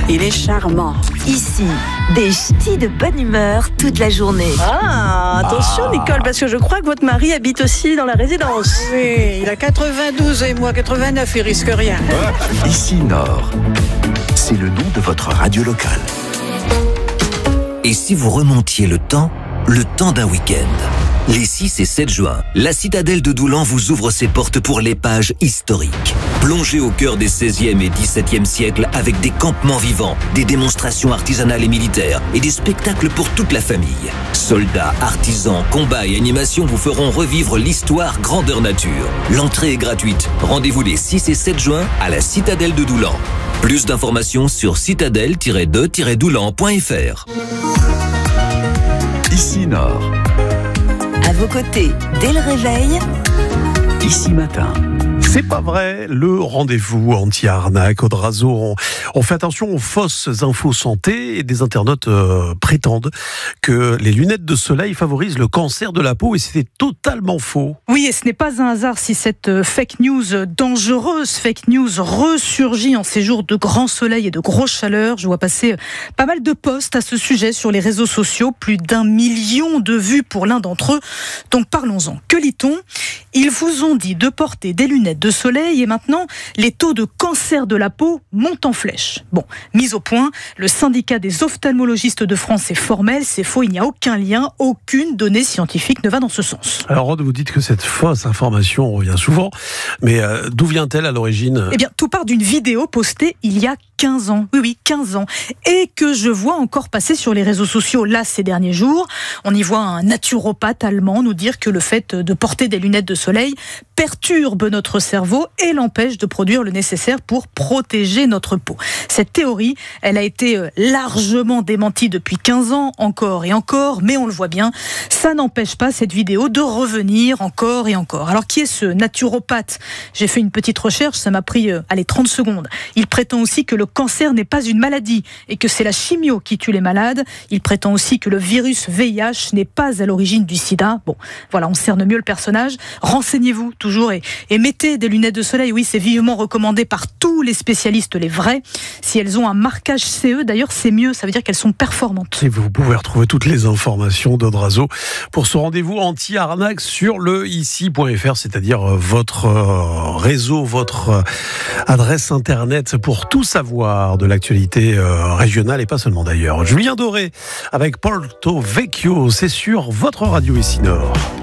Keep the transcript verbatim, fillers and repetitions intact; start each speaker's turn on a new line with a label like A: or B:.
A: Il est charmant.
B: Ici, des ch'tis de bonne humeur toute la journée.
C: Ah, attention ah. Nicole, parce que je crois que votre mari habite aussi dans la résidence.
A: Oui, il a quatre-vingt-douze et moi quatre-vingt-neuf, il risque rien.
D: Ici Nord, c'est le nom de votre radio locale.
E: Et si vous remontiez le temps, le temps d'un week-end? Les six et sept juin, la citadelle de Doulan vous ouvre ses portes pour les pages historiques. Plongez au cœur des seizième et dix-septième siècles avec des campements vivants, des démonstrations artisanales et militaires et des spectacles pour toute la famille. Soldats, artisans, combats et animations vous feront revivre l'histoire grandeur nature. L'entrée est gratuite. Rendez-vous les six et sept juin à la citadelle de Doulan. Plus d'informations sur citadelle tiret de tiret doulan point f r.
D: Ici Nord.
B: À vos côtés, dès le réveil,
D: Ici Matin.
F: C'est pas vrai, le rendez-vous anti-arnaque au Drazo. On, on fait attention aux fausses infos santé et des internautes euh, prétendent que les lunettes de soleil favorisent le cancer de la peau et c'est totalement faux.
G: Oui, et ce n'est pas un hasard si cette fake news dangereuse, fake news ressurgit en ces jours de grand soleil et de grosse chaleur. Je vois passer pas mal de posts à ce sujet sur les réseaux sociaux, plus d'un million de vues pour l'un d'entre eux. Donc parlons-en. Que lit-on ? Ils vous ont dit de porter des lunettes de soleil et maintenant les taux de cancer de la peau montent en flèche. Bon, mise au point, le syndicat des ophtalmologistes de France est formel, c'est faux, il n'y a aucun lien, aucune donnée scientifique ne va dans ce sens.
F: Alors Rod, vous dites que cette fausse information revient souvent, mais euh, d'où vient-elle à l'origine ?
G: Eh bien, tout part d'une vidéo postée il y a quinze ans, oui oui, quinze ans, et que je vois encore passer sur les réseaux sociaux là ces derniers jours. On y voit un naturopathe allemand nous dire que le fait de porter des lunettes de soleil perturbe notre cerveau et l'empêche de produire le nécessaire pour protéger notre peau. Cette théorie, elle a été largement démentie depuis quinze ans, encore et encore, mais on le voit bien, ça n'empêche pas cette vidéo de revenir encore et encore. Alors qui est ce naturopathe ? J'ai fait une petite recherche, ça m'a pris allez, trente secondes. Il prétend aussi que le cancer n'est pas une maladie et que c'est la chimio qui tue les malades. Il prétend aussi que le virus V I H n'est pas à l'origine du sida. Bon, voilà, on cerne mieux le personnage. Renseignez-vous toujours et, et mettez des lunettes de soleil. Oui, c'est vivement recommandé par tous les spécialistes, les vrais. Si elles ont un marquage C E, d'ailleurs, c'est mieux. Ça veut dire qu'elles sont performantes.
F: Et vous pouvez retrouver toutes les informations d'Odrazo pour ce rendez-vous anti-arnaque sur le ici point f r, c'est-à-dire votre réseau, votre adresse internet pour tout savoir de l'actualité régionale et pas seulement d'ailleurs. Julien Doré avec Porto Vecchio, c'est sur votre radio ici Nord.